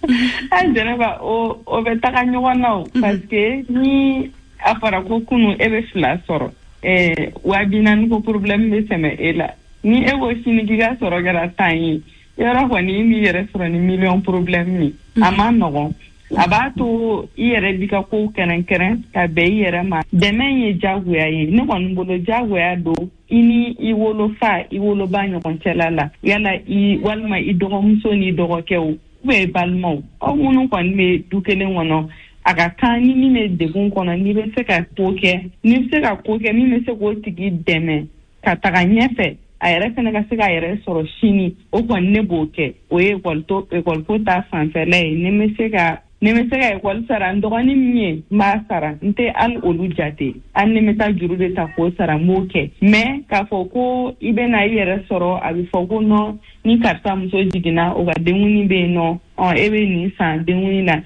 Anjana o betaka nyona parce que ni afara ko kunu ebe fla soro wabinan ko problem be seme ela ni ego sini giga soro gara tani yara kwani ni yere soro ni million problem ni ama nogo abato yere bika ko kenen ka be yere ma demenye jaguya yi ni kon bolo jaguya do ini iwolo banyo kon chelala yala walma idogo musoni dogo kew we balmo o munu kon me dukele wono aga kani ni me degun kono ni be se ka koke ni me se ko tigi deme ka taga nyefe ayere fene ka se ka yere soro shini o kon ne boke o ekol ta sanfele ni me se ka ekol sara ndogani mie ma sara nte al olujate an ne meta juru de ta ko sara moke me ka foko ibe na yere soro abi foko no ni karta muso jigina o ga demuni be no ebe ni san demuni na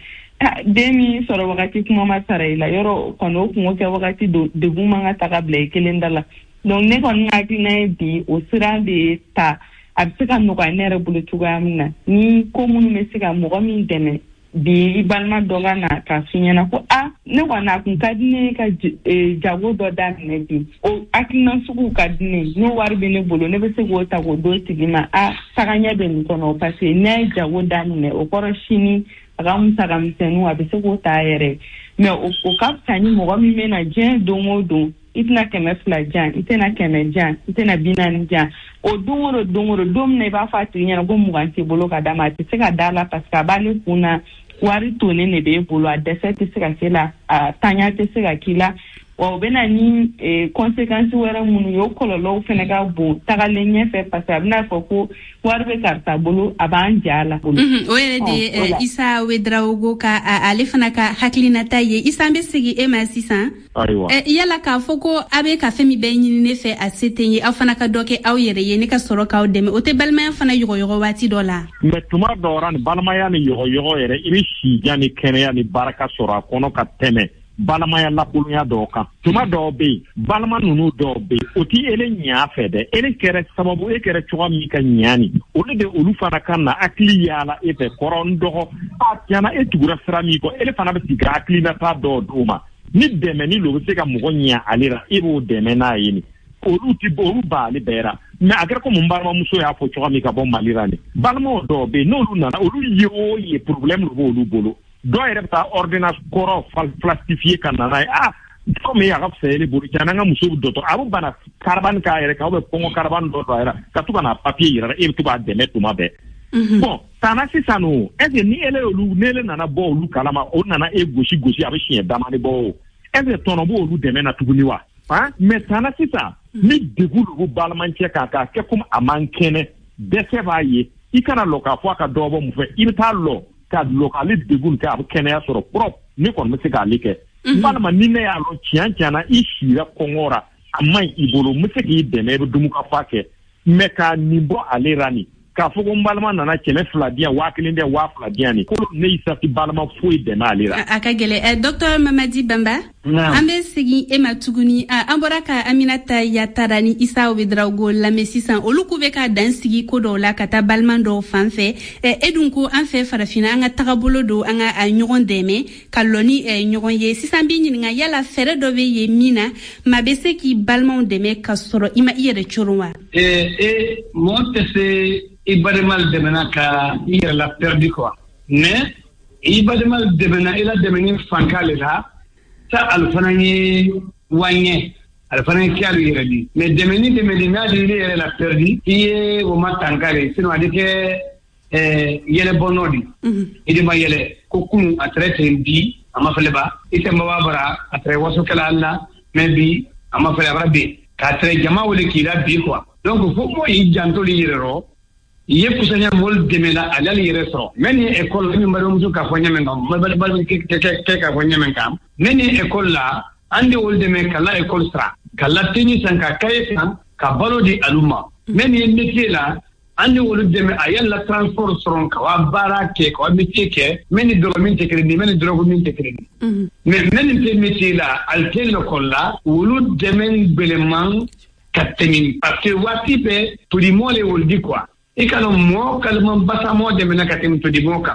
demi soro wakati kuma masara ila yoro kono kungo ke wakati de gumanga takable kelendala donc ne kon ngati na bi o sira de ta absika no ka nere bulu tugamna ni ko munu mesika mo min deme bi ibalma donga na ka finyana ko ne wana kun kadine ka jago do dan ne bi o akina suku kadine no warbe ne bolo ne be se go ta go do tigima saganya be ni kono parce ne jago dan ne o koroshini agamsenu abise ko tayere mais o kaptani mo mi mena jen dongodo itna keme flajan itena keme jan itena binan jan o dongoro dom ne ba fati nyana go muganti bolo ka dama ti se ka dala parce que bale kuna wari tone ne be bolo a desete se ka kila tanya te se ka kila o bena ni conséquences wera munu yo kololo fene ga bo tagale nyefe parce que na foko warbe karta bolo abanjala bolo oyere de Isa Wedraogo ka ale fana ka haklina taye Isa mbesigi emasisan yala ka foko abe ka femi be nyini ne fe asetenye afana ka doke aw yere ye ne ka soro ka odeme o te balma fana yogo wati dola metuma doran balma ya ni yogo yere irishi yani kenya ni baraka soro kono ka teme balama ya lapulunya doka tuma dobe balama nunu dobe oti ele nya fede ele kere sababu e kere chwa mi ka nyani ole de olu fana kana akli yala ete korondo atiana etugura frami ko ele fana be tiga akli na ta do duma ni deme ni lo se ka mugonya alira ibo deme na yini olu ti boru ba le bera na agar ko mumbarma muso ya fo chwa mi ka bon malira ni balama dobe no lu na olu yo ye problem lo olu bolo do erepta ordonnance koro plastifié kanana comme ya gafsele buri kananga muso doto abu bana carbon ka ere ka obe pongo carbon do era katuka na papier ira e tuba de metu mabe bon tanasi sanu eze ni ele olu nele nana bo olu kalama o nana e goshi abe chien damani bo eze tono bo olu de mena tuguniwa mais tanasi sa ni degulu balmanche ka ke kuma amankene dese baye ikana loka fo ka dobo mu fe ibta lo ka localité de gun ka kenya soro prop ni kon me se ka like malama ni ne ya lo chianchana ishira kongora amai ibolo me se ki deme be dumu ka fake me ka nimbo alerani ka fogo mbalama nana kene fladia wakilinde wa fladia ni ko ne isati balama foi de malira akagele Dr Mamadi Bamba ambe sigi e matuguni amboraka Aminata Yatarani Isa Wedraogo la mesisan olukuve ka dansigi ko do la kata balmando fanfe edunko anfe farafina anga tagabolo do anga nyogon deme kaloni nyogon ye sisambi nyinga yala fere do be ye mina mabese ki balmon deme kasoro ima yere churwa montese ibadimal demena ka ira la perdi quoi mais ibadimal demena ila demeni fankale la ta alfanani wanye alfanani kialu iradi mais demeni na di ira la perdi iye o matankale sino adike yele bonodi idi ma yele kokunu atrete ndi amafale ba itemba babara atre waso kala alla mais bi amafale rabbi ka tre jama wole kila bi quoi donc faut mo ijanto li yero ye kusanya mol demela alali resro meni école ni mbaro musu ka fonya men ngam bal ke ka fonya men kam meni école la ande wol deme kala école stra kala tini sanka kayfa ka balo di aluma meni métier la ande wol deme ayalla transport sron ka wa barake ko métier ke meni dromin te crédit meni dromin te crédit mais meni métier la altel l'école la wolu deme beleman katemi parce que wati be tout le monde wol di quoi ikalo mo kalman basa mo de menaka tem to di moka